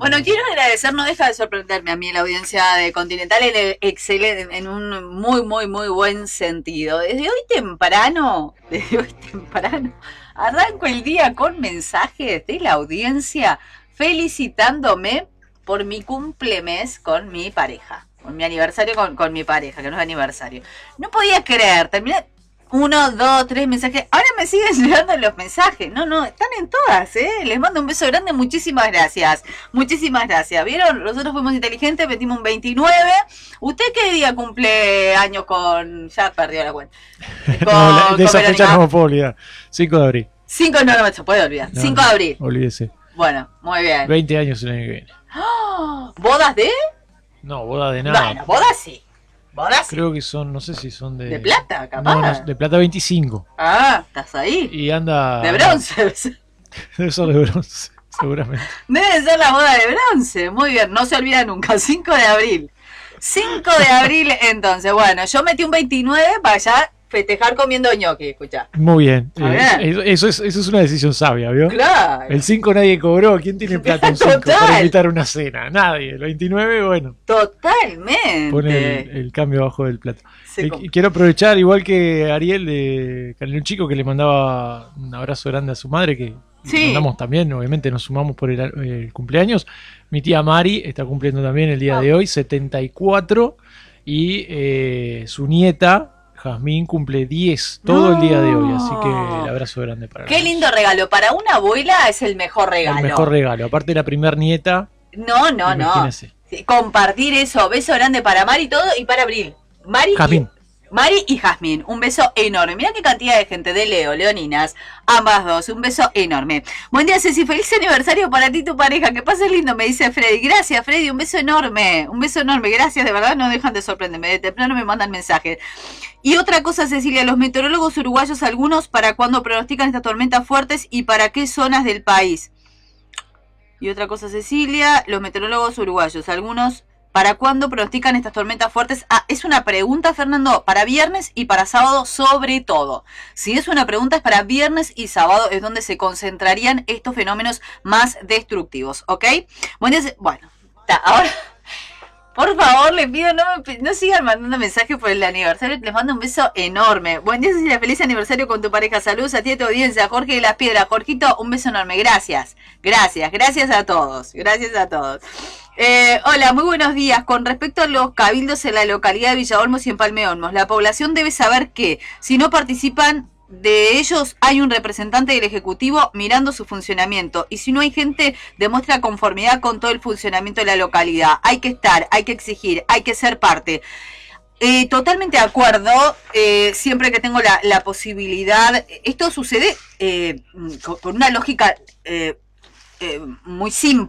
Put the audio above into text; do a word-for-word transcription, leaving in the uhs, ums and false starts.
Bueno, quiero agradecer, no deja de sorprenderme a mí la audiencia de Continental en el excelente, en un muy, muy, muy buen sentido. Desde hoy temprano, desde hoy temprano, arranco el día con mensajes de la audiencia felicitándome por mi cumplemes con mi pareja, con mi aniversario con, con mi pareja, que no es aniversario. No podía creer, terminé uno, dos, tres mensajes. Ahora me siguen llegando los mensajes. No, no, están en todas, ¿eh? Les mando un beso grande, muchísimas gracias. Muchísimas gracias. ¿Vieron? Nosotros fuimos inteligentes, metimos un veintinueve. ¿Usted qué día cumple años con...? Ya perdió la cuenta. Con, no, la, de esa fecha no me puedo olvidar. cinco de abril. cinco, no, no se puede olvidar. No, cinco de abril. Olvídese. Bueno, muy bien. veinte años el año que viene. ¡Oh! ¿Bodas de...? No, boda de nada. Bueno, bodas sí. ¿Bodas? Creo que son, no sé si son de... ¿De plata, capaz? No, no, de plata veinticinco. Ah, ¿estás ahí? Y anda... De bronce. Debe ser de bronce, seguramente. Debe ser la boda de bronce. Muy bien, no se olvida nunca. cinco de abril. cinco de abril, entonces. Bueno, yo metí un veintinueve para ya festejar comiendo ñoqui, escuchá. Muy bien. Eh, bien. Eso, es, eso es una decisión sabia, ¿vio? Claro. El cinco nadie cobró. ¿Quién tiene plata un cinco para invitar una cena? Nadie. El veintinueve, bueno. Totalmente. Pone el, el cambio abajo del plato. Eh, quiero aprovechar, igual que Ariel de Canelón Chico, que le mandaba un abrazo grande a su madre, que sí. le mandamos también, obviamente nos sumamos por el, el cumpleaños. Mi tía Mari está cumpliendo también el día oh. de hoy, setenta y cuatro, y eh, su nieta Jazmín cumple diez todo no. el día de hoy, así que el abrazo grande para Qué lindo regalo, para una abuela es el mejor regalo. El mejor regalo, aparte de la primer nieta. No, no, imagínese. no. Compartir eso, beso grande para Mari y todo, y para Abril. Mari Jazmín. Y, Mari y Jazmín, un beso enorme. Mira qué cantidad de gente, de Leo, Leoninas, ambas dos, un beso enorme. Buen día, Ceci, feliz aniversario para ti y tu pareja, que pases lindo, me dice Freddy. Gracias, Freddy, un beso enorme, un beso enorme, gracias, de verdad, no dejan de sorprenderme, de temprano me mandan mensajes. Y otra cosa, Cecilia, los meteorólogos uruguayos, algunos, ¿para cuándo pronostican estas tormentas fuertes y para qué zonas del país? Y otra cosa, Cecilia, los meteorólogos uruguayos, algunos... ¿Para cuándo pronostican estas tormentas fuertes? Ah, es una pregunta, Fernando, para viernes y para sábado sobre todo. Si es una pregunta, es para viernes y sábado, es donde se concentrarían estos fenómenos más destructivos, ¿ok? Bueno, bueno ta, ahora, por favor, les pido, no, no sigan mandando mensajes por el aniversario, les mando un beso enorme. Buen día, Cecilia, feliz aniversario con tu pareja. Saludos a ti, a tu audiencia, Jorge de las Piedras. Jorgito, un beso enorme, gracias, gracias, gracias a todos, gracias a todos. Eh, hola, muy buenos días. Con respecto a los cabildos en la localidad de Villa Olmos y en Palme Olmos, la población debe saber que si no participan de ellos hay un representante del Ejecutivo mirando su funcionamiento, y si no hay gente, demuestra conformidad con todo el funcionamiento de la localidad. Hay que estar, hay que exigir, hay que ser parte. Eh, totalmente de acuerdo, eh, siempre que tengo la, la posibilidad. Esto sucede eh, con, con una lógica eh, eh, muy simple.